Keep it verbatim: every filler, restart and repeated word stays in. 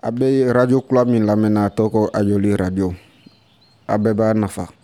A bɛ radio kura min lamɛnna a tɔgɔ ko Ayoli radio a bɛɛ b'a nafa.